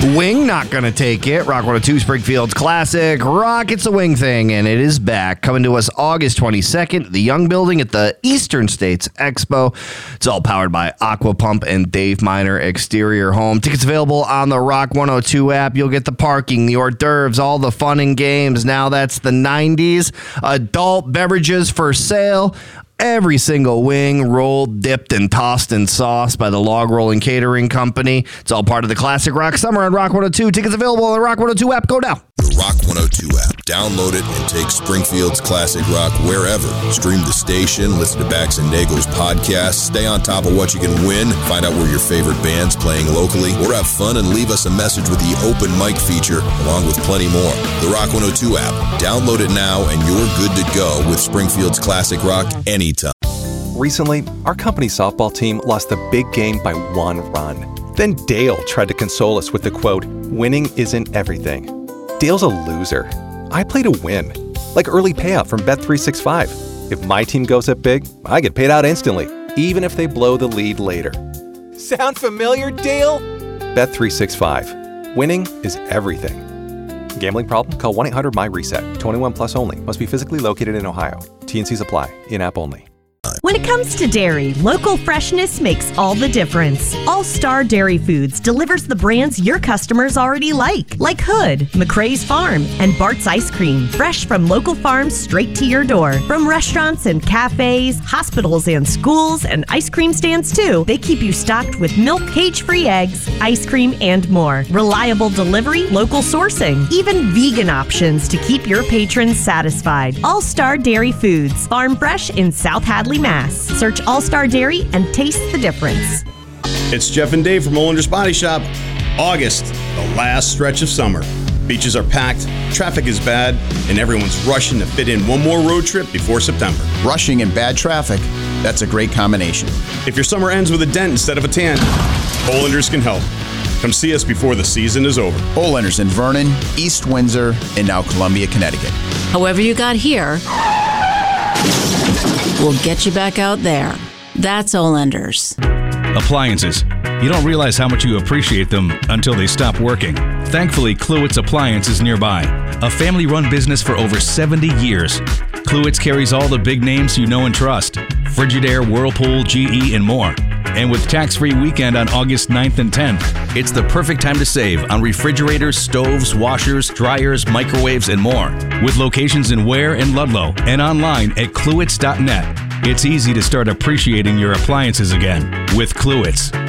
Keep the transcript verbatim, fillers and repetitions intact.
Wing, not gonna take it. Rock one oh two Springfield's classic Rock It's a Wing Thing, and it is back. Coming to us August twenty-second, the Young Building at the Eastern States Expo. It's all powered by Aqua Pump and Dave Miner Exterior Home. Tickets available on the Rock one oh two app. You'll get the parking, the hors d'oeuvres, all the fun and games. Now that's the nineties. Adult beverages for sale. Every single wing rolled, dipped, and tossed in sauce by the Log Rolling Catering Company. It's all part of the Classic Rock Summer on Rock one oh two. Tickets available on the Rock one oh two app. Go now. The Rock one oh two app. Download it and take Springfield's Classic Rock wherever. Stream the station, listen to Bax and Nagel's podcast, stay on top of what you can win, find out where your favorite band's playing locally, or have fun and leave us a message with the open mic feature, along with plenty more. The Rock one oh two app. Download it now and you're good to go with Springfield's Classic Rock anytime. Recently, our company softball team lost the big game by one run. Then Dale tried to console us with the quote, "Winning isn't everything." Dale's a loser. I play to win. Like early payout from Bet three sixty-five. If my team goes up big, I get paid out instantly, even if they blow the lead later. Sound familiar, Dale? Bet three sixty-five. Winning is everything. Gambling problem? Call one eight hundred my reset. twenty-one plus only. Must be physically located in Ohio. T N Cs apply. In-app only. When it comes to dairy, local freshness makes all the difference. All-Star Dairy Foods delivers the brands your customers already like, like Hood, McRae's Farm, and Bart's Ice Cream, fresh from local farms straight to your door. From restaurants and cafes, hospitals and schools, and ice cream stands too, they keep you stocked with milk, cage-free eggs, ice cream, and more. Reliable delivery, local sourcing, even vegan options to keep your patrons satisfied. All-Star Dairy Foods, farm fresh in South Hadley, Mass. Search All-Star Dairy and taste the difference. It's Jeff and Dave from Olander's Body Shop. August, the last stretch of summer. Beaches are packed, traffic is bad, and everyone's rushing to fit in one more road trip before September. Rushing and bad traffic, that's a great combination. If your summer ends with a dent instead of a tan, Olander's can help. Come see us before the season is over. Olander's in Vernon, East Windsor, and now Columbia, Connecticut. However you got here, we'll get you back out there. That's Olander's. Appliances. You don't realize how much you appreciate them until they stop working. Thankfully, Kluwitz Appliance is nearby. A family-run business for over seventy years. Kluwitz carries all the big names you know and trust. Frigidaire, Whirlpool, G E, and more. And with tax-free weekend on August ninth and tenth, it's the perfect time to save on refrigerators, stoves, washers, dryers, microwaves, and more. With locations in Ware and Ludlow and online at Kluwitz dot net. It's easy to start appreciating your appliances again with Kluwitz.